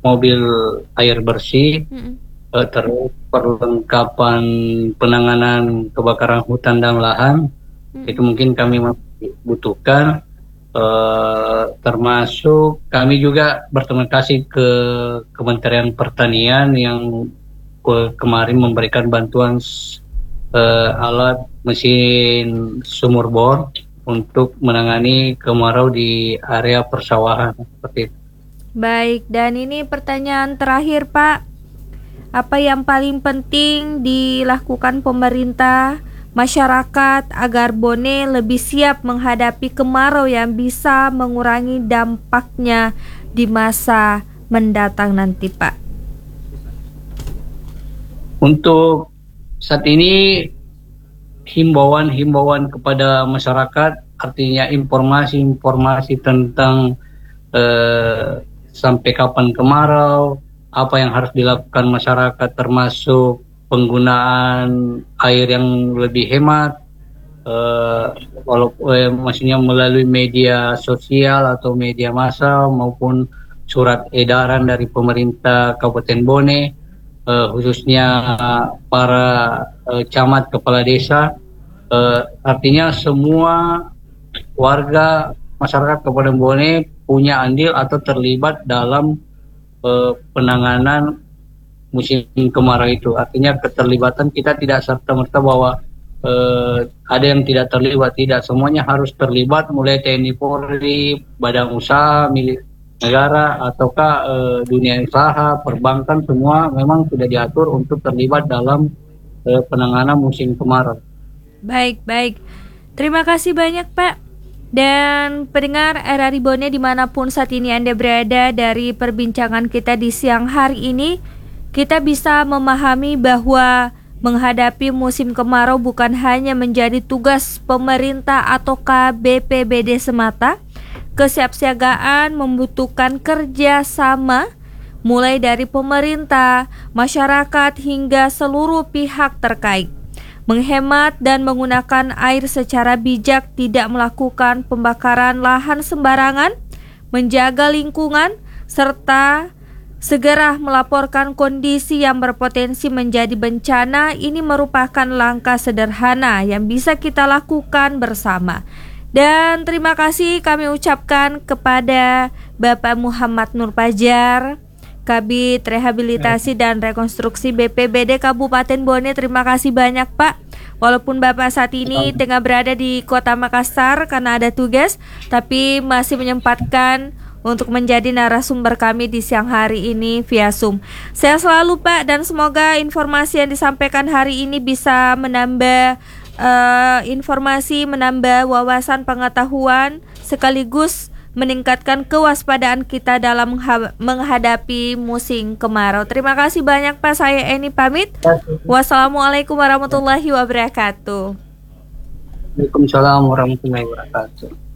mobil air bersih, terus perlengkapan penanganan kebakaran hutan dan lahan. Itu mungkin kami butuhkan. Termasuk kami juga berterima kasih ke Kementerian Pertanian yang kemarin memberikan bantuan alat mesin sumur bor untuk menangani kemarau di area persawahan seperti itu. Baik, dan ini pertanyaan terakhir Pak. Apa yang paling penting dilakukan pemerintah masyarakat agar Bone lebih siap menghadapi kemarau yang bisa mengurangi dampaknya di masa mendatang nanti, Pak? Untuk saat ini himbauan kepada masyarakat, artinya informasi tentang sampai kapan kemarau, apa yang harus dilakukan masyarakat, termasuk penggunaan air yang lebih hemat, maksudnya melalui media sosial atau media massa maupun surat edaran dari pemerintah Kabupaten Bone, khususnya para camat kepala desa, artinya semua warga masyarakat Kabupaten Bone punya andil atau terlibat dalam penanganan musim kemarau itu. Artinya keterlibatan kita tidak serta-merta bahwa ada yang tidak terlibat, tidak, semuanya harus terlibat, mulai TNI Polri, badan usaha milik negara ataukah dunia usaha, perbankan, semua memang sudah diatur untuk terlibat dalam penanganan musim kemarau. Baik. Terima kasih banyak Pak. Dan pendengar RRI Bone dimanapun saat ini Anda berada, dari perbincangan kita di siang hari ini, kita bisa memahami bahwa menghadapi musim kemarau bukan hanya menjadi tugas pemerintah atau BPBD semata. Kesiapsiagaan membutuhkan kerjasama mulai dari pemerintah, masyarakat, hingga seluruh pihak terkait. Menghemat dan menggunakan air secara bijak, tidak melakukan pembakaran lahan sembarangan, menjaga lingkungan, serta segera melaporkan kondisi yang berpotensi menjadi bencana. Ini merupakan langkah sederhana yang bisa kita lakukan bersama. Dan terima kasih kami ucapkan kepada Bapak Muhammad Nur Pajar, Kabid Rehabilitasi dan Rekonstruksi BPBD Kabupaten Bone. Terima kasih banyak Pak. Walaupun Bapak saat ini tengah berada di Kota Makassar karena ada tugas, tapi masih menyempatkan untuk menjadi narasumber kami di siang hari ini via Zoom. Sehat selalu Pak, dan semoga informasi yang disampaikan hari ini bisa menambah informasi, menambah wawasan pengetahuan, sekaligus meningkatkan kewaspadaan kita dalam menghadapi musim kemarau. Terima kasih banyak Pak, saya Eni pamit. Wassalamualaikum warahmatullahi wabarakatuh. Waalaikumsalam warahmatullahi wabarakatuh.